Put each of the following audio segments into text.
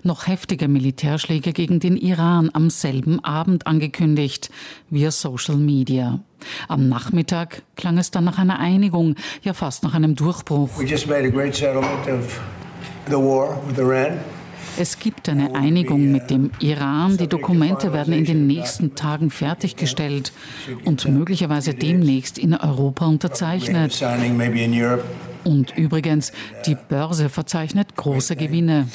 noch heftige Militärschläge gegen den Iran am selben Abend angekündigt, via Social Media. Am Nachmittag klang es dann nach einer Einigung, ja fast nach einem Durchbruch. We just made a great settlement of the war with Iran. Es gibt eine Einigung mit dem Iran. Die Dokumente werden in den nächsten Tagen fertiggestellt und möglicherweise demnächst in Europa unterzeichnet. Und übrigens, die Börse verzeichnet große Gewinne.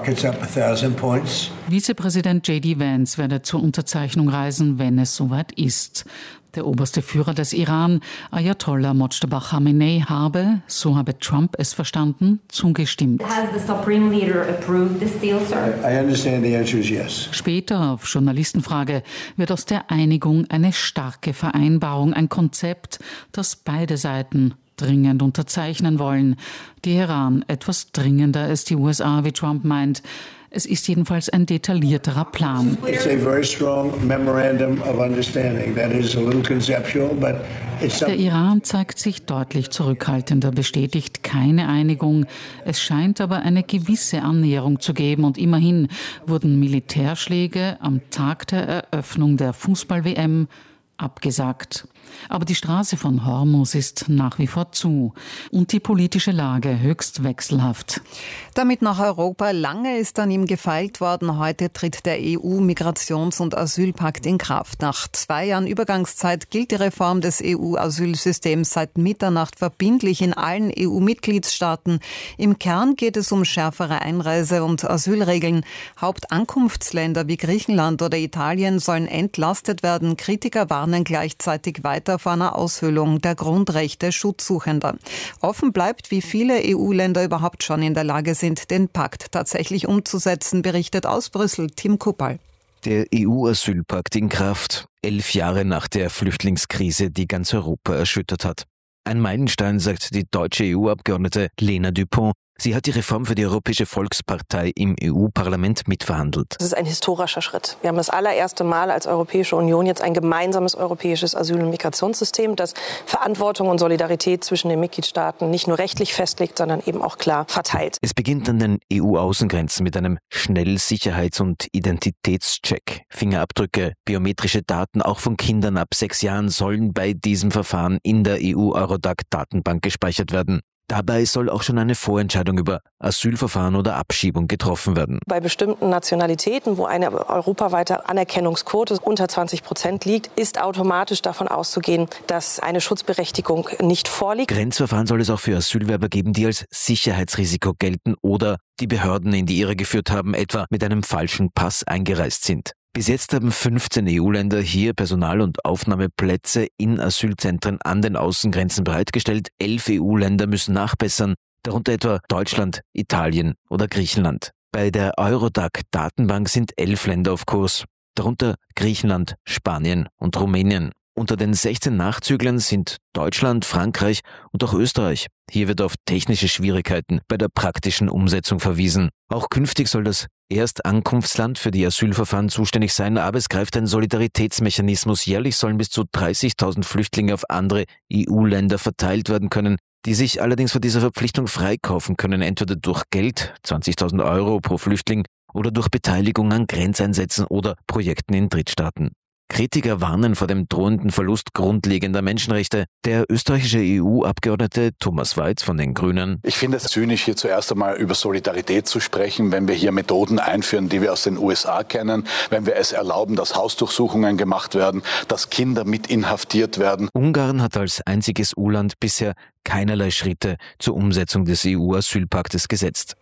Vizepräsident J.D. Vance werde zur Unterzeichnung reisen, wenn es soweit ist. Der oberste Führer des Iran, Ayatollah Mojtaba Khamenei, habe, so habe Trump es verstanden, zugestimmt. Has the Supreme Leader approved this deal, sir? I understand the answer is yes. Später, auf Journalistenfrage, wird aus der Einigung eine starke Vereinbarung, ein Konzept, das beide Seiten dringend unterzeichnen wollen. Teheran etwas dringender als die USA, wie Trump meint. Es ist jedenfalls ein detaillierterer Plan. It's a very strong memorandum of understanding. That is a little conceptual, but it's Der Iran zeigt sich deutlich zurückhaltender, bestätigt keine Einigung. Es scheint aber eine gewisse Annäherung zu geben und immerhin wurden Militärschläge am Tag der Eröffnung der Fußball-WM abgesagt. Aber die Straße von Hormuz ist nach wie vor zu und die politische Lage höchst wechselhaft. Damit nach Europa. Lange ist an ihm gefeilt worden. Heute tritt der EU-Migrations- und Asylpakt in Kraft. Nach 2 Jahren Übergangszeit gilt die Reform des EU-Asylsystems seit Mitternacht verbindlich in allen EU-Mitgliedstaaten. Im Kern geht es um schärfere Einreise- und Asylregeln. Hauptankunftsländer wie Griechenland oder Italien sollen entlastet werden. Kritiker warnen gleichzeitig weiter vor einer Aushöhlung der Grundrechte Schutzsuchender. Offen bleibt, wie viele EU-Länder überhaupt schon in der Lage sind, den Pakt tatsächlich umzusetzen, berichtet aus Brüssel Tim Kuppal. Der EU-Asylpakt in Kraft, 11 Jahre nach der Flüchtlingskrise, die ganz Europa erschüttert hat. Ein Meilenstein, sagt die deutsche EU-Abgeordnete Lena Dupont. Sie hat die Reform für die Europäische Volkspartei im EU-Parlament mitverhandelt. Das ist ein historischer Schritt. Wir haben das allererste Mal als Europäische Union jetzt ein gemeinsames europäisches Asyl- und Migrationssystem, das Verantwortung und Solidarität zwischen den Mitgliedstaaten nicht nur rechtlich festlegt, sondern eben auch klar verteilt. Es beginnt an den EU-Außengrenzen mit einem Schnell-Sicherheits- und Identitätscheck. Fingerabdrücke, biometrische Daten auch von Kindern ab 6 Jahren sollen bei diesem Verfahren in der EU-Eurodac-Datenbank gespeichert werden. Dabei soll auch schon eine Vorentscheidung über Asylverfahren oder Abschiebung getroffen werden. Bei bestimmten Nationalitäten, wo eine europaweite Anerkennungsquote unter 20% liegt, ist automatisch davon auszugehen, dass eine Schutzberechtigung nicht vorliegt. Grenzverfahren soll es auch für Asylwerber geben, die als Sicherheitsrisiko gelten oder die Behörden in die Irre geführt haben, etwa mit einem falschen Pass eingereist sind. Bis jetzt haben 15 EU-Länder hier Personal- und Aufnahmeplätze in Asylzentren an den Außengrenzen bereitgestellt. 11 EU-Länder müssen nachbessern, darunter etwa Deutschland, Italien oder Griechenland. Bei der Eurodac-Datenbank sind 11 Länder auf Kurs, darunter Griechenland, Spanien und Rumänien. Unter den 16 Nachzüglern sind Deutschland, Frankreich und auch Österreich. Hier wird auf technische Schwierigkeiten bei der praktischen Umsetzung verwiesen. Auch künftig soll das Erstankunftsland für die Asylverfahren zuständig sein, aber es greift ein Solidaritätsmechanismus. Jährlich sollen bis zu 30.000 Flüchtlinge auf andere EU-Länder verteilt werden können, die sich allerdings von dieser Verpflichtung freikaufen können, entweder durch Geld, 20.000 € pro Flüchtling, oder durch Beteiligung an Grenzeinsätzen oder Projekten in Drittstaaten. Kritiker warnen vor dem drohenden Verlust grundlegender Menschenrechte. Der österreichische EU-Abgeordnete Thomas Weiz von den Grünen: Ich finde es zynisch, hier zuerst einmal über Solidarität zu sprechen, wenn wir hier Methoden einführen, die wir aus den USA kennen, wenn wir es erlauben, dass Hausdurchsuchungen gemacht werden, dass Kinder mit inhaftiert werden. Ungarn hat als einziges EU-Land bisher keinerlei Schritte zur Umsetzung des EU-Asylpaktes gesetzt.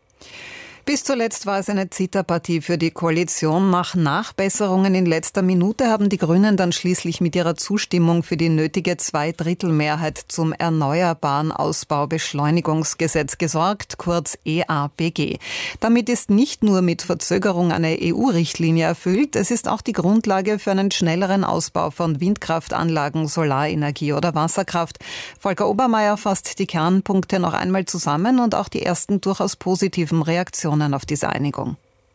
Bis zuletzt war es eine Zitterpartie für die Koalition. Nach Nachbesserungen in letzter Minute haben die Grünen dann schließlich mit ihrer Zustimmung für die nötige 2/3-Mehrheit zum Erneuerbaren Ausbaubeschleunigungsgesetz gesorgt, kurz EABG. Damit ist nicht nur mit Verzögerung eine EU-Richtlinie erfüllt, es ist auch die Grundlage für einen schnelleren Ausbau von Windkraftanlagen, Solarenergie oder Wasserkraft. Volker Obermeier fasst die Kernpunkte noch einmal zusammen und auch die ersten durchaus positiven Reaktionen auf diese Einigung.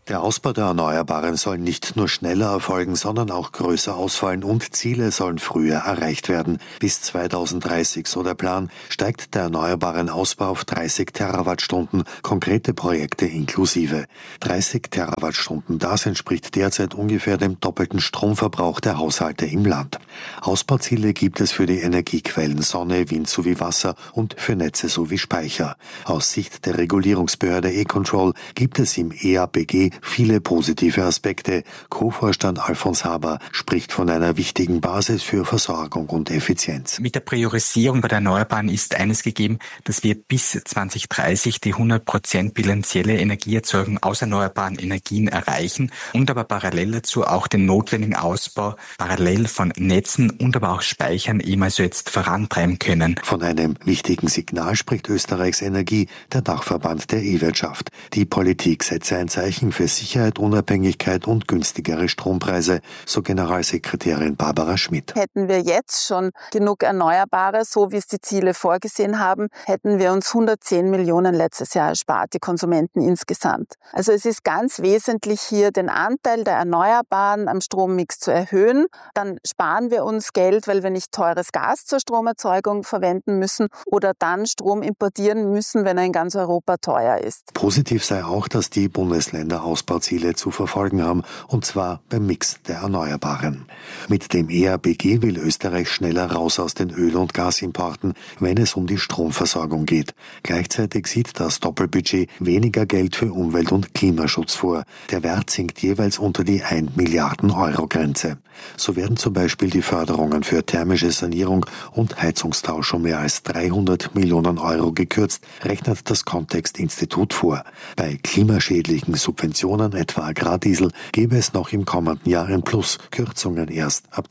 Der Ausbau der Erneuerbaren soll nicht nur schneller erfolgen, sondern auch größer ausfallen und Ziele sollen früher erreicht werden. Bis 2030, so der Plan, steigt der erneuerbaren Ausbau auf 30 Terawattstunden, konkrete Projekte inklusive. 30 Terawattstunden, das entspricht derzeit ungefähr dem doppelten Stromverbrauch der Haushalte im Land. Ausbauziele gibt es für die Energiequellen Sonne, Wind sowie Wasser und für Netze sowie Speicher. Aus Sicht der Regulierungsbehörde E-Control gibt es im EABG viele positive Aspekte. Co-Vorstand Alfons Haber spricht von einer wichtigen Basis für Versorgung und Effizienz. Mit der Priorisierung bei der Erneuerbaren ist eines gegeben, dass wir bis 2030 die 100% bilanzielle Energieerzeugung aus erneuerbaren Energien erreichen und aber parallel dazu auch den notwendigen Ausbau parallel von Netzen und aber auch Speichern eben also jetzt vorantreiben können. Von einem wichtigen Signal spricht Österreichs Energie, der Dachverband der E-Wirtschaft. Die Politik setze ein Zeichen für Sicherheit, Unabhängigkeit und günstigere Strompreise, so Generalsekretärin Barbara Schmidt. Hätten wir jetzt schon genug Erneuerbare, so wie es die Ziele vorgesehen haben, hätten wir uns 110 Millionen letztes Jahr erspart, die Konsumenten insgesamt. Also es ist ganz wesentlich hier den Anteil der Erneuerbaren am Strommix zu erhöhen. Dann sparen wir uns Geld, weil wir nicht teures Gas zur Stromerzeugung verwenden müssen oder dann Strom importieren müssen, wenn er in ganz Europa teuer ist. Positiv sei auch, dass die Bundesländer Ausbauziele zu verfolgen haben, und zwar beim Mix der Erneuerbaren. Mit dem EABG will Österreich schneller raus aus den Öl- und Gasimporten, wenn es um die Stromversorgung geht. Gleichzeitig sieht das Doppelbudget weniger Geld für Umwelt- und Klimaschutz vor. Der Wert sinkt jeweils unter die 1 Milliarden Euro Grenze. So werden zum Beispiel die Förderungen für thermische Sanierung und Heizungstausch um mehr als 300 Millionen Euro gekürzt, rechnet das Kontext-Institut vor. Bei klimaschädlichen Subventionen, etwa Agrardiesel, gäbe es noch im kommenden Jahr ein Plus, Kürzungen erst ab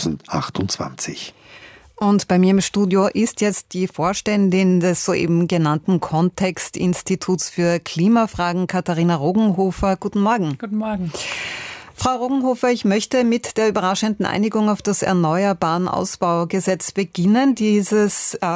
2028. Und bei mir im Studio ist jetzt die Vorständin des soeben genannten Kontext-Instituts für Klimafragen, Katharina Rogenhofer. Guten Morgen. Guten Morgen. Frau Rogenhofer, ich möchte mit der überraschenden Einigung auf das Erneuerbaren-Ausbaugesetz beginnen. Diese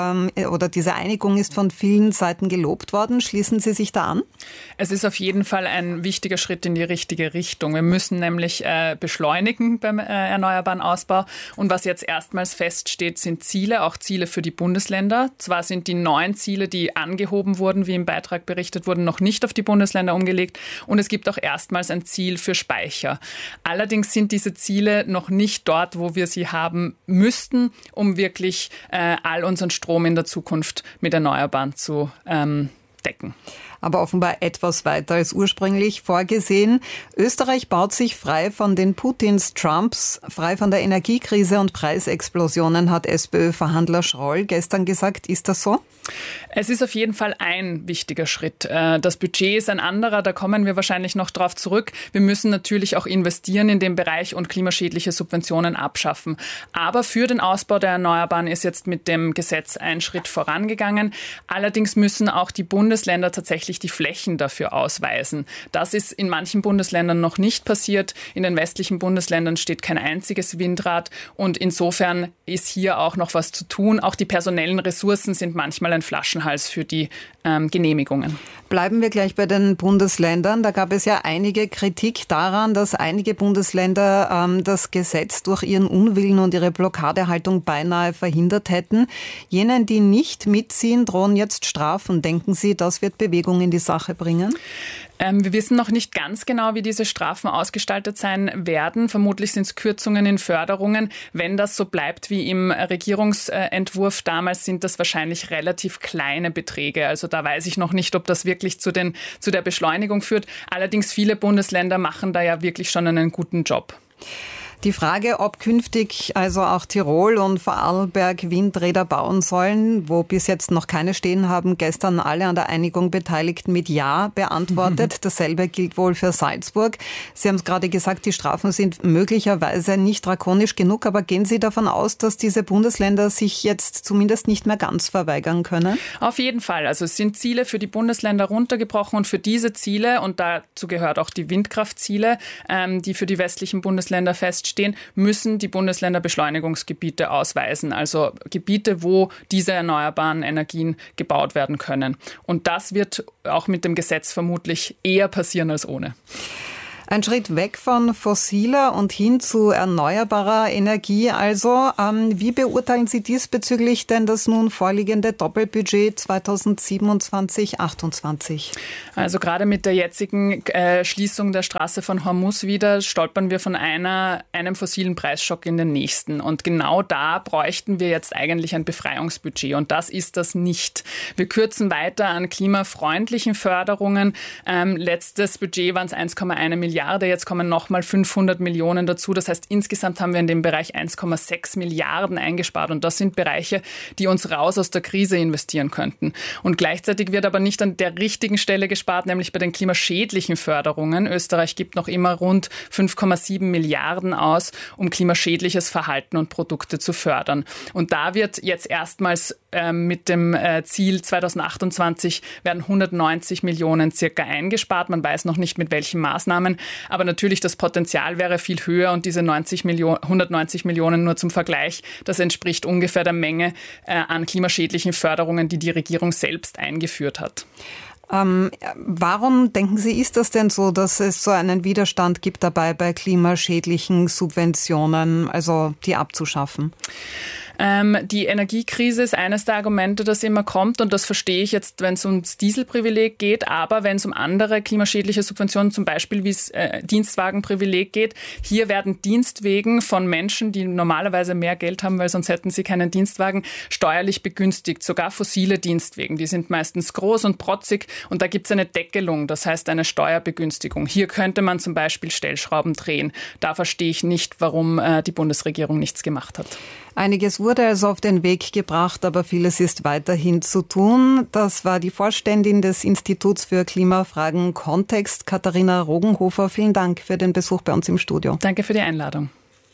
Einigung ist von vielen Seiten gelobt worden. Schließen Sie sich da an? Es ist auf jeden Fall ein wichtiger Schritt in die richtige Richtung. Wir müssen nämlich beschleunigen beim erneuerbaren Ausbau. Und was jetzt erstmals feststeht, sind Ziele, auch Ziele für die Bundesländer. Zwar sind die 9 Ziele, die angehoben wurden, wie im Beitrag berichtet wurden, noch nicht auf die Bundesländer umgelegt. Und es gibt auch erstmals ein Ziel für Speicher. Allerdings sind diese Ziele noch nicht dort, wo wir sie haben müssten, um wirklich all unseren Strom in der Zukunft mit Erneuerbaren zu decken. Aber offenbar etwas weiter als ursprünglich vorgesehen. Österreich baut sich frei von den Putins, Trumps, frei von der Energiekrise und Preisexplosionen, hat SPÖ-Verhandler Schroll gestern gesagt. Ist das so? Es ist auf jeden Fall ein wichtiger Schritt. Das Budget ist ein anderer, da kommen wir wahrscheinlich noch drauf zurück. Wir müssen natürlich auch investieren in den Bereich und klimaschädliche Subventionen abschaffen. Aber für den Ausbau der Erneuerbaren ist jetzt mit dem Gesetz ein Schritt vorangegangen. Allerdings müssen auch die Bundesländer tatsächlich die Flächen dafür ausweisen. Das ist in manchen Bundesländern noch nicht passiert. In den westlichen Bundesländern steht kein einziges Windrad. Und insofern ist hier auch noch was zu tun. Auch die personellen Ressourcen sind manchmal ein Flaschenhals für die Genehmigungen. Bleiben wir gleich bei den Bundesländern. Da gab es ja einige Kritik daran, dass einige Bundesländer das Gesetz durch ihren Unwillen und ihre Blockadehaltung beinahe verhindert hätten. Jenen, die nicht mitziehen, drohen jetzt Strafen. Denken Sie, das wird Bewegung in die Sache bringen? Wir wissen noch nicht ganz genau, wie diese Strafen ausgestaltet sein werden. Vermutlich sind es Kürzungen in Förderungen. Wenn das so bleibt wie im Regierungsentwurf damals, sind das wahrscheinlich relativ kleine Beträge. Also da weiß ich noch nicht, ob das wirklich zu der Beschleunigung führt. Allerdings viele Bundesländer machen da ja wirklich schon einen guten Job. Die Frage, ob künftig also auch Tirol und Vorarlberg Windräder bauen sollen, wo bis jetzt noch keine stehen, haben gestern alle an der Einigung Beteiligten mit Ja beantwortet. Dasselbe gilt wohl für Salzburg. Sie haben es gerade gesagt, die Strafen sind möglicherweise nicht drakonisch genug, aber gehen Sie davon aus, dass diese Bundesländer sich jetzt zumindest nicht mehr ganz verweigern können? Auf jeden Fall. Also es sind Ziele für die Bundesländer runtergebrochen und für diese Ziele, und dazu gehört auch die Windkraftziele, die für die westlichen Bundesländer feststehen, müssen die Bundesländer Beschleunigungsgebiete ausweisen, also Gebiete, wo diese erneuerbaren Energien gebaut werden können. Und das wird auch mit dem Gesetz vermutlich eher passieren als ohne. Ein Schritt weg von fossiler und hin zu erneuerbarer Energie. Also, wie beurteilen Sie diesbezüglich denn das nun vorliegende Doppelbudget 2027-28? Also gerade mit der jetzigen Schließung der Straße von Hormuz wieder stolpern wir von einem fossilen Preisschock in den nächsten. Und genau da bräuchten wir jetzt eigentlich ein Befreiungsbudget. Und das ist das nicht. Wir kürzen weiter an klimafreundlichen Förderungen. Letztes Budget waren es 1,1 Milliarde. Jetzt kommen nochmal 500 Millionen dazu. Das heißt, insgesamt haben wir in dem Bereich 1,6 Milliarden eingespart. Und das sind Bereiche, die uns raus aus der Krise investieren könnten. Und gleichzeitig wird aber nicht an der richtigen Stelle gespart, nämlich bei den klimaschädlichen Förderungen. Österreich gibt noch immer rund 5,7 Milliarden aus, um klimaschädliches Verhalten und Produkte zu fördern. Und da wird jetzt erstmals mit dem Ziel 2028 werden 190 Millionen circa eingespart. Man weiß noch nicht, mit welchen Maßnahmen. Aber natürlich, das Potenzial wäre viel höher und diese 190 Millionen nur zum Vergleich, das entspricht ungefähr der Menge an klimaschädlichen Förderungen, die die Regierung selbst eingeführt hat. Warum, denken Sie, ist das denn so, dass es so einen Widerstand gibt dabei, bei klimaschädlichen Subventionen, also die abzuschaffen? Die Energiekrise ist eines der Argumente, das immer kommt, und das verstehe ich jetzt, wenn es ums Dieselprivileg geht, aber wenn es um andere klimaschädliche Subventionen, zum Beispiel wie es Dienstwagenprivileg geht, hier werden Dienstwegen von Menschen, die normalerweise mehr Geld haben, weil sonst hätten sie keinen Dienstwagen, steuerlich begünstigt, sogar fossile Dienstwegen. Die sind meistens groß und protzig und da gibt es eine Deckelung, das heißt eine Steuerbegünstigung. Hier könnte man zum Beispiel Stellschrauben drehen. Da verstehe ich nicht, warum die Bundesregierung nichts gemacht hat. Einiges wurde also auf den Weg gebracht, aber vieles ist weiterhin zu tun. Das war die Vorständin des Instituts für Klimafragen Kontext, Katharina Rogenhofer. Vielen Dank für den Besuch bei uns im Studio. Danke für die Einladung.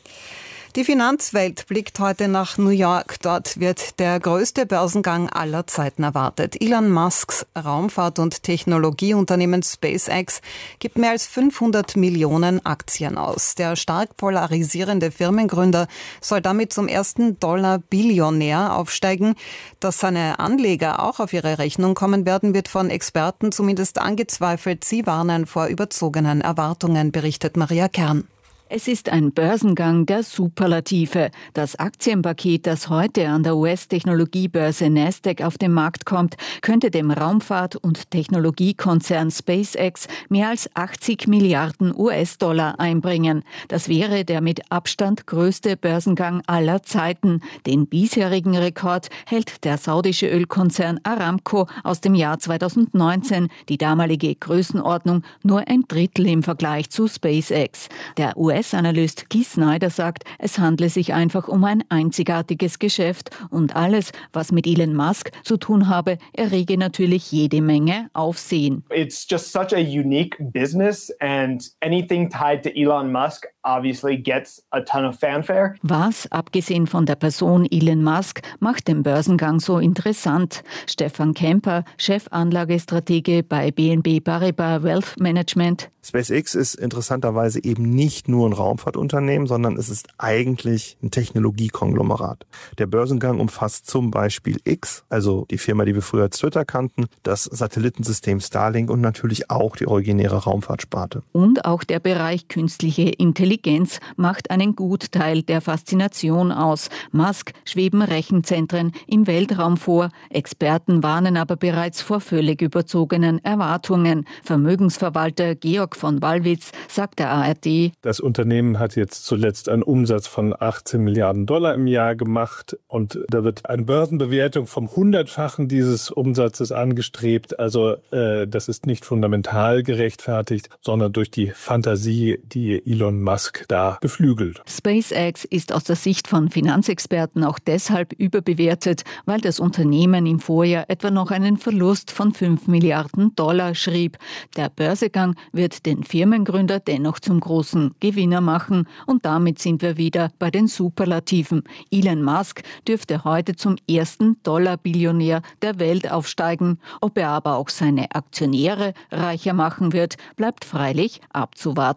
Die Finanzwelt blickt heute nach New York. Dort wird der größte Börsengang aller Zeiten erwartet. Elon Musks Raumfahrt- und Technologieunternehmen SpaceX gibt mehr als 500 Millionen Aktien aus. Der stark polarisierende Firmengründer soll damit zum ersten Dollar-Billionär aufsteigen. Dass seine Anleger auch auf ihre Rechnung kommen werden, wird von Experten zumindest angezweifelt. Sie warnen vor überzogenen Erwartungen, berichtet Maria Kern. Es ist ein Börsengang der Superlative. Das Aktienpaket, das heute an der US-Technologiebörse Nasdaq auf den Markt kommt, könnte dem Raumfahrt- und Technologiekonzern SpaceX mehr als 80 Milliarden US-Dollar einbringen. Das wäre der mit Abstand größte Börsengang aller Zeiten. Den bisherigen Rekord hält der saudische Ölkonzern Aramco aus dem Jahr 2019. Die damalige Größenordnung nur ein Drittel im Vergleich zu SpaceX. Der US-Analyst Keith Snyder sagt, es handle sich einfach um ein einzigartiges Geschäft und alles, was mit Elon Musk zu tun habe, errege natürlich jede Menge Aufsehen. It's just such a unique business and anything tied to Elon Musk obviously gets a ton of fanfare. Was, abgesehen von der Person Elon Musk, macht den Börsengang so interessant? Stefan Kemper, Chefanlagestratege bei BNP Paribas Wealth Management. SpaceX ist interessanterweise eben nicht nur ein Raumfahrtunternehmen, sondern es ist eigentlich ein Technologiekonglomerat. Der Börsengang umfasst zum Beispiel X, also die Firma, die wir früher als Twitter kannten, das Satellitensystem Starlink und natürlich auch die originäre Raumfahrtsparte. Und auch der Bereich künstliche Intelligenz macht einen Gutteil der Faszination aus. Musk schweben Rechenzentren im Weltraum vor. Experten warnen aber bereits vor völlig überzogenen Erwartungen. Vermögensverwalter Georg von Wallwitz sagt der ARD: Das Unternehmen hat jetzt zuletzt einen Umsatz von 18 Milliarden Dollar im Jahr gemacht und da wird eine Börsenbewertung vom 100-fachen dieses Umsatzes angestrebt. Also das ist nicht fundamental gerechtfertigt, sondern durch die Fantasie, die Elon Musk da beflügelt. SpaceX ist aus der Sicht von Finanzexperten auch deshalb überbewertet, weil das Unternehmen im Vorjahr etwa noch einen Verlust von 5 Milliarden Dollar schrieb. Der Börsegang wird den Firmengründer dennoch zum großen Gewinner machen und damit sind wir wieder bei den Superlativen. Elon Musk dürfte heute zum ersten Dollar-Billionär der Welt aufsteigen. Ob er aber auch seine Aktionäre reicher machen wird, bleibt freilich abzuwarten.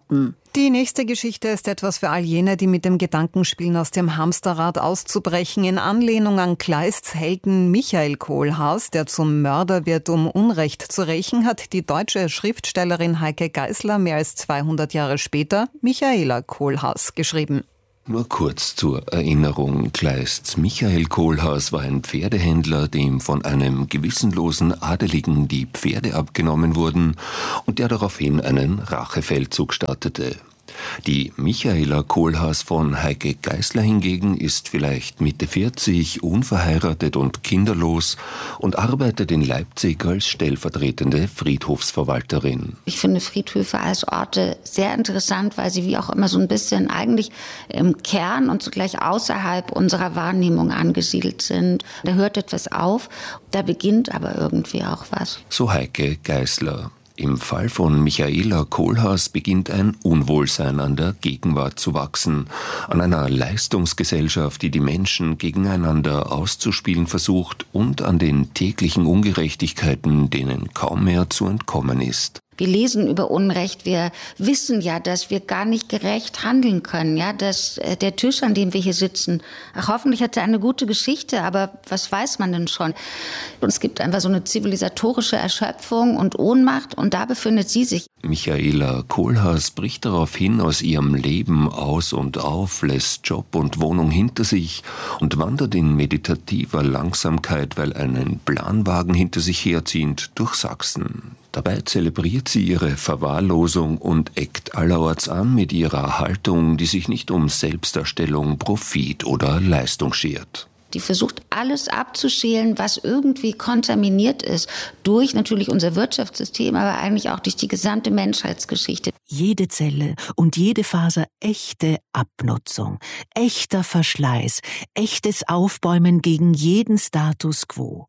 Die nächste Geschichte ist etwas für all jene, die mit dem Gedanken spielen, aus dem Hamsterrad auszubrechen. In Anlehnung an Kleists Helden Michael Kohlhaas, der zum Mörder wird, um Unrecht zu rächen, hat die deutsche Schriftstellerin Heike Geisler mehr als 200 Jahre später Michaela Kohlhaas geschrieben. Nur kurz zur Erinnerung, Kleists Michael Kohlhaas war ein Pferdehändler, dem von einem gewissenlosen Adeligen die Pferde abgenommen wurden und der daraufhin einen Rachefeldzug startete. Die Michaela Kohlhaas von Heike Geisler hingegen ist vielleicht Mitte 40, unverheiratet und kinderlos und arbeitet in Leipzig als stellvertretende Friedhofsverwalterin. Ich finde Friedhöfe als Orte sehr interessant, weil sie wie auch immer so ein bisschen eigentlich im Kern und zugleich außerhalb unserer Wahrnehmung angesiedelt sind. Da hört etwas auf, da beginnt aber irgendwie auch was. So Heike Geisler. Im Fall von Michaela Kohlhaas beginnt ein Unwohlsein an der Gegenwart zu wachsen, an einer Leistungsgesellschaft, die die Menschen gegeneinander auszuspielen versucht und an den täglichen Ungerechtigkeiten, denen kaum mehr zu entkommen ist. Wir lesen über Unrecht, wir wissen ja, dass wir gar nicht gerecht handeln können, ja, dass der Tisch, an dem wir hier sitzen, hoffentlich hat er eine gute Geschichte, aber was weiß man denn schon? Und es gibt einfach so eine zivilisatorische Erschöpfung und Ohnmacht und da befindet sie sich. Michaela Kohlhaas bricht daraufhin aus ihrem Leben aus und auf, lässt Job und Wohnung hinter sich und wandert in meditativer Langsamkeit, weil ein Planwagen hinter sich herzieht, durch Sachsen. Dabei zelebriert sie ihre Verwahrlosung und eckt allerorts an mit ihrer Haltung, die sich nicht um Selbsterstellung, Profit oder Leistung schert. Die versucht, alles abzuschälen, was irgendwie kontaminiert ist, durch natürlich unser Wirtschaftssystem, aber eigentlich auch durch die gesamte Menschheitsgeschichte. Jede Zelle und jede Faser echte Abnutzung, echter Verschleiß, echtes Aufbäumen gegen jeden Status quo.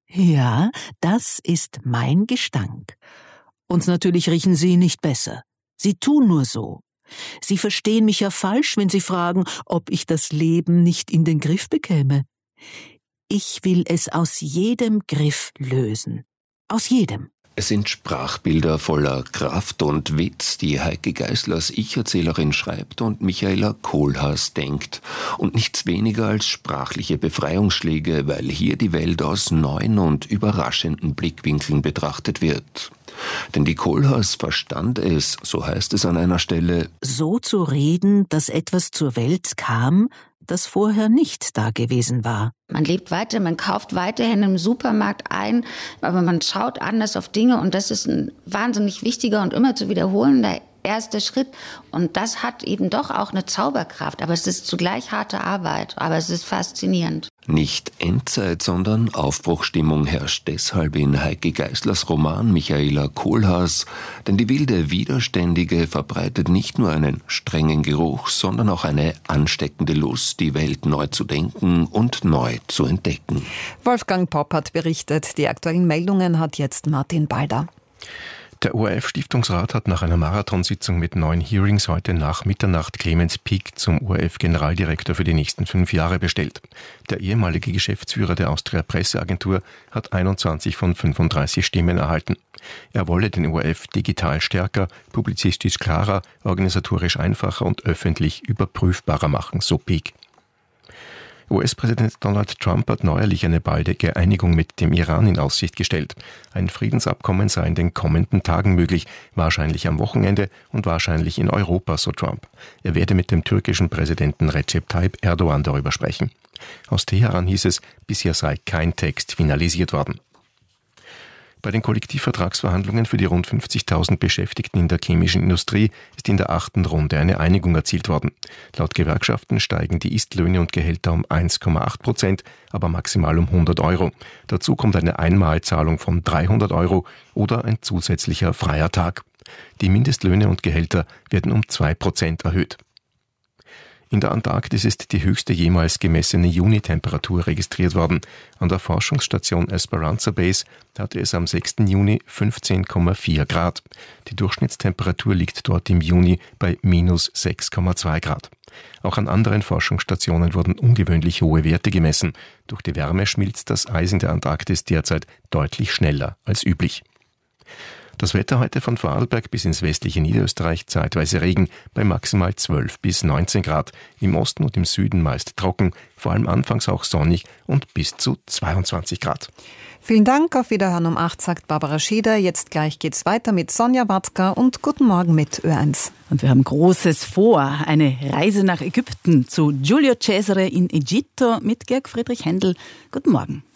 Ja, das ist mein Gestank. Und natürlich riechen Sie nicht besser. Sie tun nur so. Sie verstehen mich ja falsch, wenn Sie fragen, ob ich das Leben nicht in den Griff bekäme. Ich will es aus jedem Griff lösen. Aus jedem. Es sind Sprachbilder voller Kraft und Witz, die Heike Geislers Ich-Erzählerin schreibt und Michaela Kohlhaas denkt. Und nichts weniger als sprachliche Befreiungsschläge, weil hier die Welt aus neuen und überraschenden Blickwinkeln betrachtet wird. Denn die Kohlhaas verstand es, so heißt es an einer Stelle, so zu reden, dass etwas zur Welt kam, das vorher nicht da gewesen war. Man lebt weiter, man kauft weiterhin im Supermarkt ein, aber man schaut anders auf Dinge und das ist ein wahnsinnig wichtiger und immer zu wiederholender erster Schritt. Und das hat eben doch auch eine Zauberkraft, aber es ist zugleich harte Arbeit, aber es ist faszinierend. Nicht Endzeit, sondern Aufbruchstimmung herrscht deshalb in Heike Geislers Roman Michaela Kohlhaas, denn die wilde Widerständige verbreitet nicht nur einen strengen Geruch, sondern auch eine ansteckende Lust, die Welt neu zu denken und neu zu entdecken. Wolfgang Popp hat berichtet. Die aktuellen Meldungen hat jetzt Martin Balder. Der ORF-Stiftungsrat hat nach einer Marathonsitzung mit 9 Hearings heute nach Mitternacht Clemens Pick zum ORF-Generaldirektor für die nächsten 5 Jahre bestellt. Der ehemalige Geschäftsführer der Austria Presseagentur hat 21 von 35 Stimmen erhalten. Er wolle den ORF digital stärker, publizistisch klarer, organisatorisch einfacher und öffentlich überprüfbarer machen, so Pick. US-Präsident Donald Trump hat neuerlich eine baldige Einigung mit dem Iran in Aussicht gestellt. Ein Friedensabkommen sei in den kommenden Tagen möglich, wahrscheinlich am Wochenende und wahrscheinlich in Europa, so Trump. Er werde mit dem türkischen Präsidenten Recep Tayyip Erdogan darüber sprechen. Aus Teheran hieß es, bisher sei kein Text finalisiert worden. Bei den Kollektivvertragsverhandlungen für die rund 50.000 Beschäftigten in der chemischen Industrie ist in der 8. Runde eine Einigung erzielt worden. Laut Gewerkschaften steigen die Istlöhne und Gehälter um 1,8%, aber maximal um 100 Euro. Dazu kommt eine Einmalzahlung von 300 Euro oder ein zusätzlicher freier Tag. Die Mindestlöhne und Gehälter werden um 2% erhöht. In der Antarktis ist die höchste jemals gemessene Junitemperatur registriert worden. An der Forschungsstation Esperanza Base hatte es am 6. Juni 15,4 Grad. Die Durchschnittstemperatur liegt dort im Juni bei minus 6,2 Grad. Auch an anderen Forschungsstationen wurden ungewöhnlich hohe Werte gemessen. Durch die Wärme schmilzt das Eis in der Antarktis derzeit deutlich schneller als üblich. Das Wetter heute von Vorarlberg bis ins westliche Niederösterreich, zeitweise Regen bei maximal 12 bis 19 Grad. Im Osten und im Süden meist trocken, vor allem anfangs auch sonnig und bis zu 22 Grad. Vielen Dank, auf Wiederhören um 8, sagt Barbara Schieder. Jetzt gleich geht's weiter mit Sonja Watzka und Guten Morgen mit Ö1. Und wir haben Großes vor, eine Reise nach Ägypten zu Giulio Cesare in Egitto mit Georg Friedrich Händel. Guten Morgen.